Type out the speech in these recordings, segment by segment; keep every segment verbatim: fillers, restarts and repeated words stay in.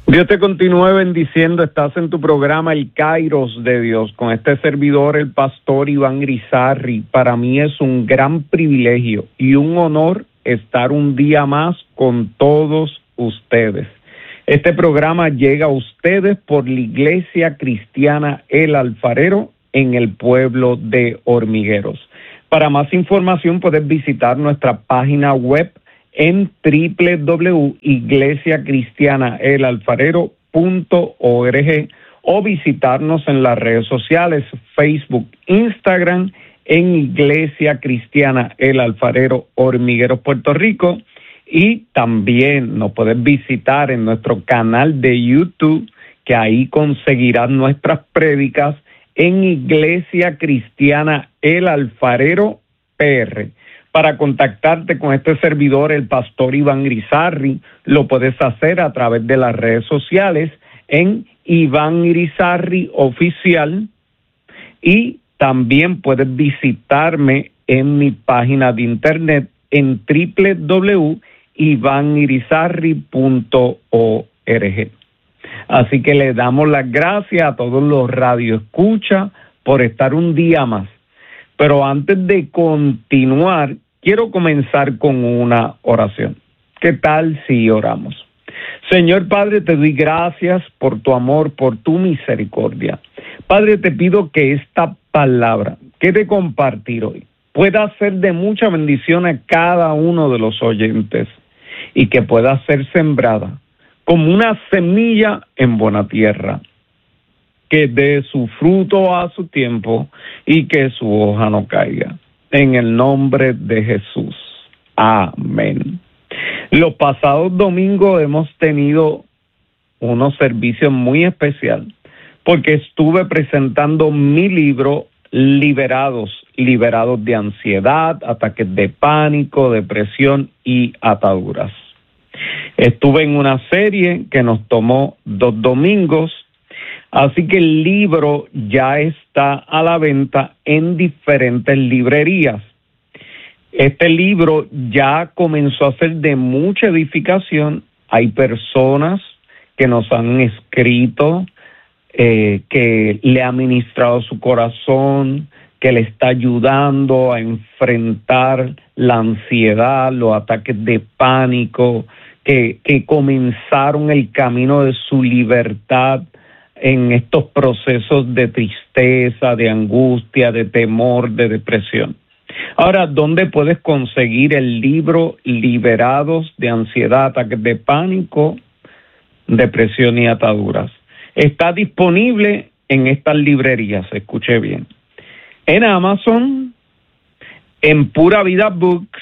Dios te continúe bendiciendo. Estás en tu programa El Kairos de Dios con este servidor, el pastor Iván Irizarry. Para mí es un gran privilegio y un honor estar un día más con todos ustedes. Este programa llega a ustedes por la Iglesia Cristiana El Alfarero en el pueblo de Hormigueros. Para más información puedes visitar nuestra página web en doble u doble u doble u punto iglesia cristiana el alfarero punto org o visitarnos en las redes sociales, Facebook, Instagram, en Iglesia Cristiana El Alfarero Hormigueros, Puerto Rico, y también nos puedes visitar en nuestro canal de YouTube, que ahí conseguirás nuestras prédicas en Iglesia Cristiana El Alfarero P R. Para contactarte con este servidor, el pastor Iván Irizarry, lo puedes hacer a través de las redes sociales en Iván Irizarry Oficial, y también puedes visitarme en mi página de internet en doble u doble u doble u punto iván irizarry punto org. Así que le damos las gracias a todos los radioescuchas por estar un día más. Pero antes de continuar, quiero comenzar con una oración. ¿Qué tal si oramos? Señor Padre, te doy gracias por tu amor, por tu misericordia. Padre, te pido que esta palabra que de compartir hoy pueda ser de mucha bendición a cada uno de los oyentes y que pueda ser sembrada como una semilla en buena tierra, que dé su fruto a su tiempo y que su hoja no caiga. En el nombre de Jesús. Amén. Los pasados domingos hemos tenido unos servicios muy especiales porque estuve presentando mi libro Liberados, liberados de ansiedad, ataques de pánico, depresión y ataduras. Estuve en una serie que nos tomó dos domingos. Así que el libro ya está a la venta en diferentes librerías. Este libro ya comenzó a ser de mucha edificación. Hay personas que nos han escrito, eh, que le ha ministrado su corazón, que le está ayudando a enfrentar la ansiedad, los ataques de pánico, que, que comenzaron el camino de su libertad en estos procesos de tristeza, de angustia, de temor, de depresión. Ahora, ¿dónde puedes conseguir el libro Liberados de ansiedad, ataques de pánico, depresión y ataduras? Está disponible en estas librerías, escuche bien. En Amazon, en Pura Vida Books,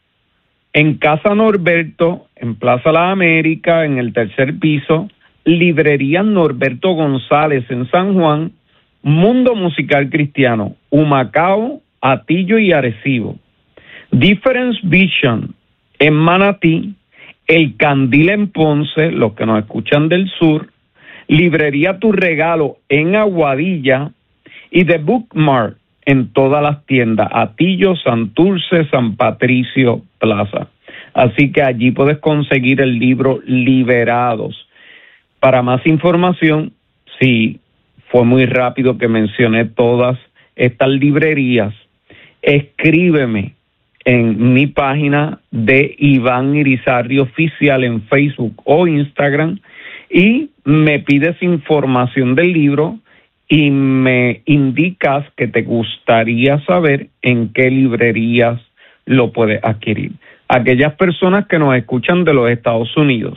en Casa Norberto, en Plaza La América, en el tercer piso, Librería Norberto González en San Juan, Mundo Musical Cristiano, Humacao, Atillo y Arecibo, Difference Vision en Manatí, El Candil en Ponce, los que nos escuchan del sur, Librería Tu Regalo en Aguadilla y The Bookmark en todas las tiendas, Atillo, Santurce, San Patricio, Plaza. Así que allí puedes conseguir el libro Liberados. Para más información, sí, fue muy rápido que mencioné todas estas librerías, escríbeme en mi página de Iván Irizarry Oficial en Facebook o Instagram y me pides información del libro y me indicas que te gustaría saber en qué librerías lo puedes adquirir. Aquellas personas que nos escuchan de los Estados Unidos,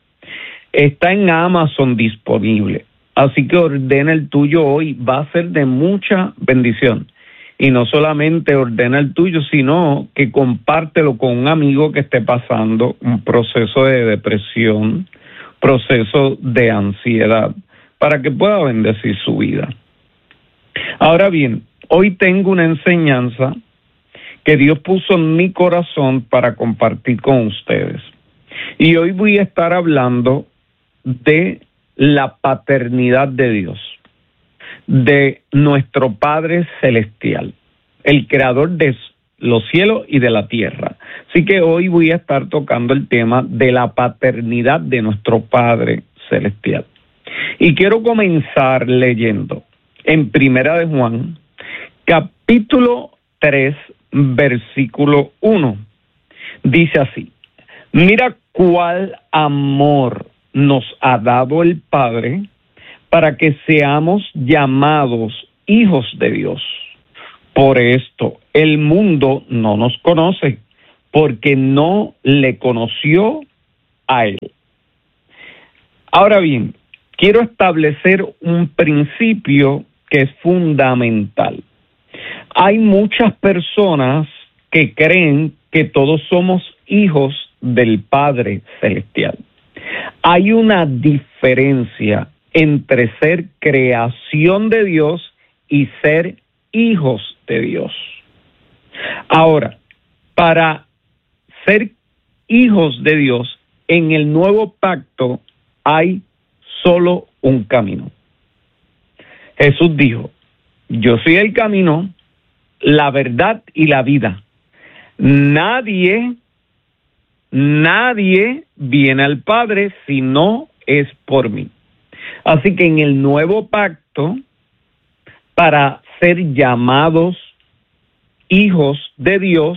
está en Amazon disponible, así que ordena el tuyo hoy, va a ser de mucha bendición. Y no solamente ordena el tuyo, sino que compártelo con un amigo que esté pasando un proceso de depresión, proceso de ansiedad, para que pueda bendecir su vida. Ahora bien, hoy tengo una enseñanza que Dios puso en mi corazón para compartir con ustedes. Y hoy voy a estar hablando de la paternidad de Dios, de nuestro Padre Celestial, el creador de los cielos y de la tierra. Así que hoy voy a estar tocando el tema de la paternidad de nuestro Padre celestial. Y quiero comenzar leyendo en Primera de Juan, capítulo tres, versículo uno. Dice así: mira cuál amor nos ha dado el Padre para que seamos llamados hijos de Dios. Por esto el mundo no nos conoce, porque no le conoció a Él. Ahora bien, quiero establecer un principio que es fundamental. Hay muchas personas que creen que todos somos hijos del Padre Celestial. Hay una diferencia entre ser creación de Dios y ser hijos de Dios. Ahora, para ser hijos de Dios, en el nuevo pacto hay solo un camino. Jesús dijo: yo soy el camino, la verdad y la vida. Nadie, nadie viene al Padre si no es por mí. Así que en el nuevo pacto, para ser llamados hijos de Dios,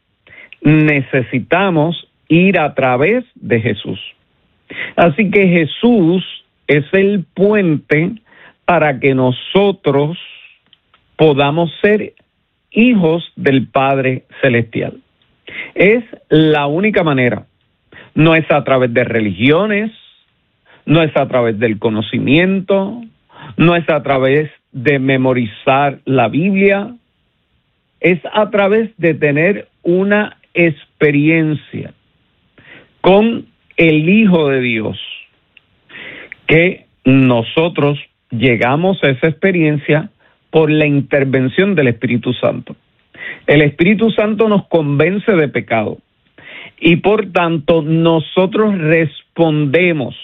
necesitamos ir a través de Jesús. Así que Jesús es el puente para que nosotros podamos ser hijos del Padre Celestial. Es la única manera. No es a través de religiones, no es a través del conocimiento, no es a través de memorizar la Biblia, es a través de tener una experiencia con el Hijo de Dios, que nosotros llegamos a esa experiencia por la intervención del Espíritu Santo. El Espíritu Santo nos convence de pecado y por tanto nosotros respondemos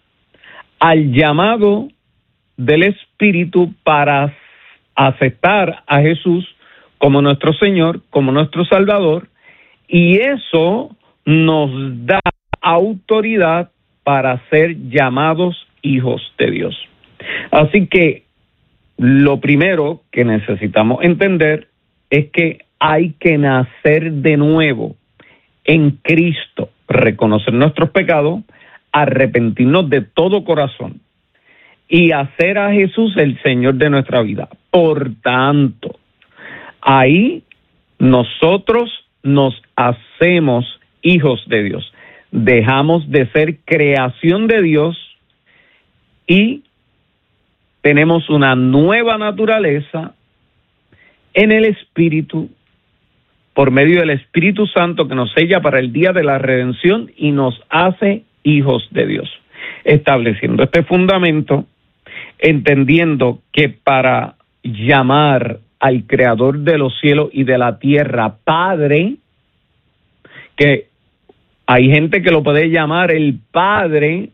al llamado del Espíritu para aceptar a Jesús como nuestro Señor, como nuestro Salvador, y eso nos da autoridad para ser llamados hijos de Dios. Así que lo primero que necesitamos entender es que hay que nacer de nuevo en Cristo, reconocer nuestros pecados, arrepentirnos de todo corazón y hacer a Jesús el Señor de nuestra vida. Por tanto, ahí nosotros nos hacemos hijos de Dios. Dejamos de ser creación de Dios y tenemos una nueva naturaleza en el Espíritu, por medio del Espíritu Santo que nos sella para el día de la redención y nos hace hijos de Dios. Estableciendo este fundamento, entendiendo que para llamar al Creador de los cielos y de la tierra Padre, que hay gente que lo puede llamar el Padre,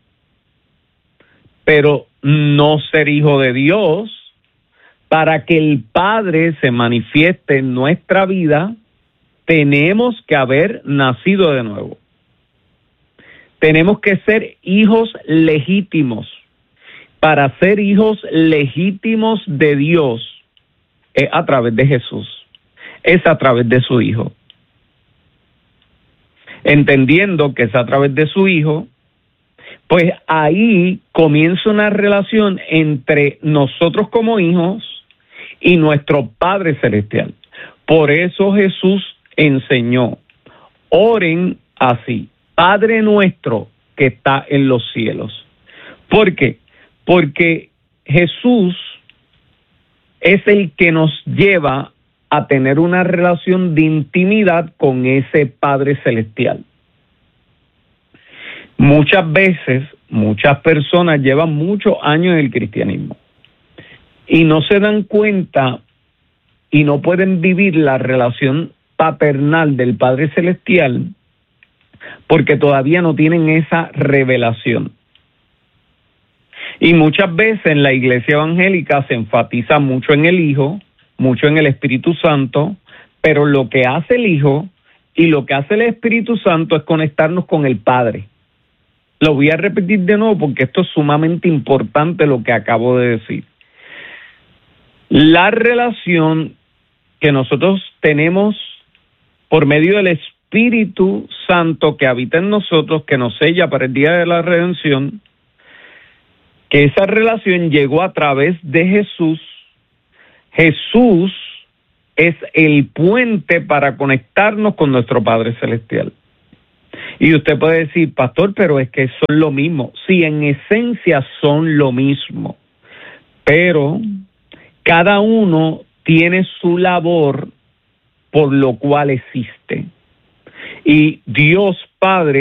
pero no ser hijo de Dios, para que el Padre se manifieste en nuestra vida, tenemos que haber nacido de nuevo. Tenemos que ser hijos legítimos. Para ser hijos legítimos de Dios es a través de Jesús, es a través de su Hijo. Entendiendo que es a través de su Hijo, pues ahí comienza una relación entre nosotros como hijos y nuestro Padre Celestial. Por eso Jesús enseñó: oren así, Padre nuestro que está en los cielos. ¿Por qué? Porque Jesús es el que nos lleva a tener una relación de intimidad con ese Padre Celestial. Muchas veces, muchas personas llevan muchos años en el cristianismo y no se dan cuenta y no pueden vivir la relación paternal del Padre Celestial porque todavía no tienen esa revelación. Y muchas veces en la iglesia evangélica se enfatiza mucho en el Hijo, mucho en el Espíritu Santo, pero lo que hace el Hijo y lo que hace el Espíritu Santo es conectarnos con el Padre. Lo voy a repetir de nuevo porque esto es sumamente importante lo que acabo de decir. La relación que nosotros tenemos por medio del Espíritu Santo que habita en nosotros, que nos sella para el día de la redención, que esa relación llegó a través de Jesús. Jesús es el puente para conectarnos con nuestro Padre Celestial. Y usted puede decir, pastor, pero es que son lo mismo. Sí, en esencia son lo mismo, pero cada uno tiene su labor por lo cual existe. Y Dios Padre